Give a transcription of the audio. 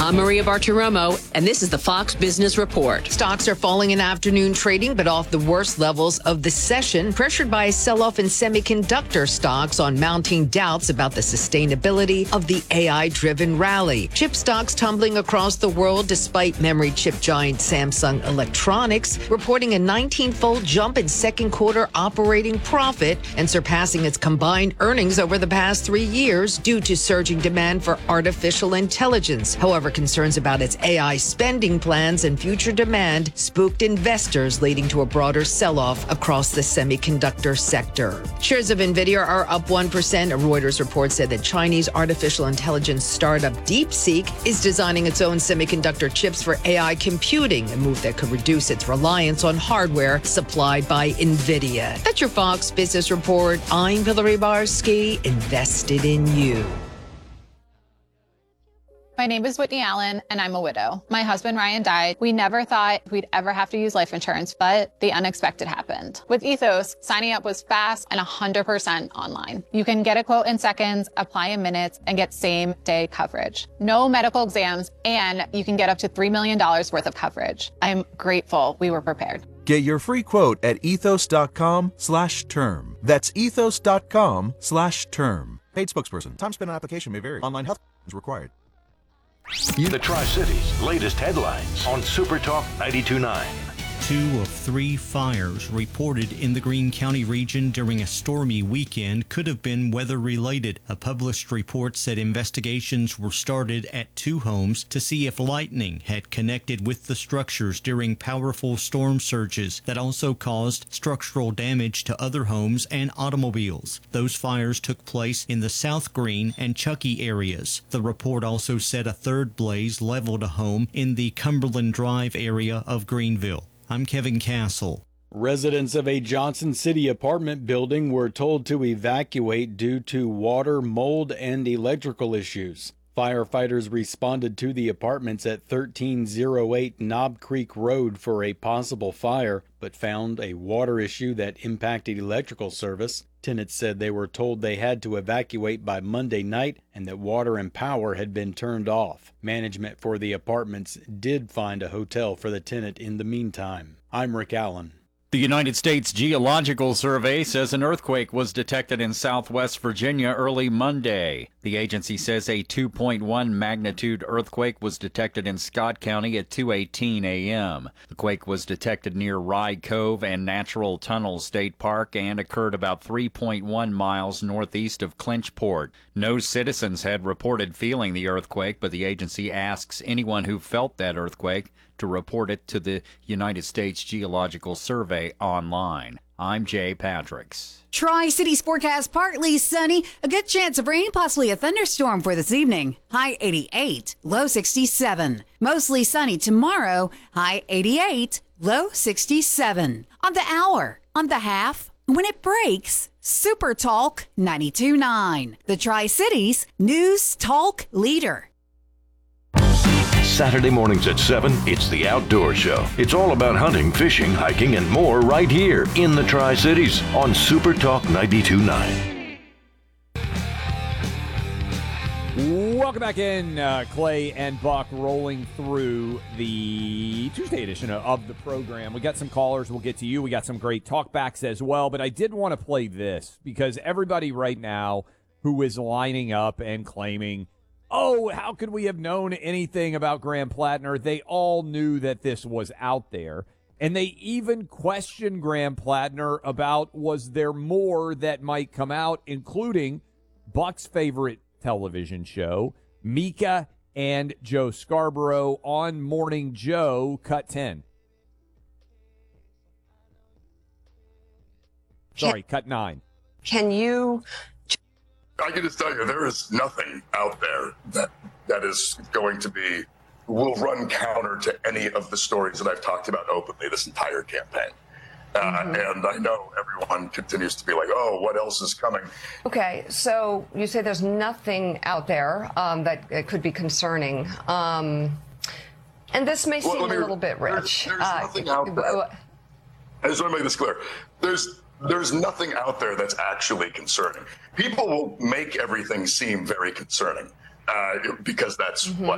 I'm Maria Bartiromo, and this is the Fox Business Report. Stocks are falling in afternoon trading, but off the worst levels of the session, pressured by a sell-off in semiconductor stocks on mounting doubts about the sustainability of the AI-driven rally. Chip stocks tumbling across the world despite memory chip giant Samsung Electronics reporting a 19-fold jump in second quarter operating profit and surpassing its combined earnings over the past 3 years due to surging demand for artificial intelligence. However, concerns about its AI spending plans and future demand spooked investors, leading to a broader sell-off across the semiconductor sector. Shares of NVIDIA are up 1%. A Reuters report said that Chinese artificial intelligence startup DeepSeek is designing its own semiconductor chips for AI computing, a move that could reduce its reliance on hardware supplied by NVIDIA. That's your Fox Business Report. I'm Hillary Barsky, invested in you. My name is Whitney Allen, and I'm a widow. My husband, Ryan, died. We never thought we'd ever have to use life insurance, but the unexpected happened. With Ethos, signing up was fast and 100% online. You can get a quote in seconds, apply in minutes, and get same-day coverage. No medical exams, and you can get up to $3 million worth of coverage. I'm grateful we were prepared. Get your free quote at ethos.com/term. That's ethos.com/term. Paid spokesperson. Time spent on application may vary. Online health is required. The Tri-Cities' latest headlines on Super Talk 92.9. 2 of 3 fires reported in the Greene County region during a stormy weekend could have been weather-related. A published report said investigations were started at 2 homes to see if lightning had connected with the structures during powerful storm surges that also caused structural damage to other homes and automobiles. Those fires took place in the South Greene and Chuckey areas. The report also said a third blaze leveled a home in the Cumberland Drive area of Greenville. I'm Kevin Castle. Residents of a Johnson City apartment building were told to evacuate due to water, mold, and electrical issues. Firefighters responded to the apartments at 1308 Knob Creek Road for a possible fire, but found a water issue that impacted electrical service. Tenants said they were told they had to evacuate by Monday night and that water and power had been turned off. Management for the apartments did find a hotel for the tenant in the meantime. I'm Rick Allen. The United States Geological Survey says an earthquake was detected in southwest Virginia early Monday. The agency says a 2.1 magnitude earthquake was detected in Scott County at 2:18 a.m. The quake was detected near Rye Cove and Natural Tunnel State Park and occurred about 3.1 miles northeast of Clinchport. No citizens had reported feeling the earthquake, but the agency asks anyone who felt that earthquake to report it to the United States Geological Survey online. I'm Jay Patricks. Tri-Cities forecast partly sunny, a good chance of rain, possibly a thunderstorm for this evening. High 88, low 67. Mostly sunny tomorrow, high 88, low 67. On the hour, on the half, when it breaks, Super Talk 92.9. The Tri-Cities News Talk Leader. Saturday mornings at 7, it's The Outdoor Show. It's all about hunting, fishing, hiking, and more right here in the Tri-Cities on Super Talk 92.9. Welcome back in. Clay and Buck rolling through the Tuesday edition of the program. We got some callers. We'll get to you. We got some great talkbacks as well. But I did want to play this because everybody right now who is lining up and claiming, oh, how could we have known anything about Graham Plattner? They all knew that this was out there. And they even questioned Graham Plattner about was there more that might come out, including Buck's favorite television show, Mika and Joe Scarborough on Morning Joe, Cut 10. Sorry, Cut 9. Can you... I can just tell you, there is nothing out there that is going to be, will run counter to any of the stories that I've talked about openly this entire campaign. And I know everyone continues to be like, oh, what else is coming? Okay, so you say there's nothing out there that could be concerning. And this may seem a little bit rich. There's nothing out there. I just want to make this clear. There's nothing out there that's actually concerning. People will make everything seem very concerning because that's what